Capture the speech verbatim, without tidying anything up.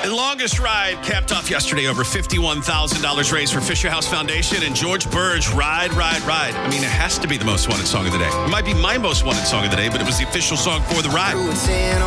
The longest ride capped off yesterday. Over fifty-one thousand dollars raised for Fisher House Foundation and George Burge. Ride, ride, ride. I mean, it has to be the most wanted song of the day. It might be my most wanted song of the day, but it was the official song for the ride.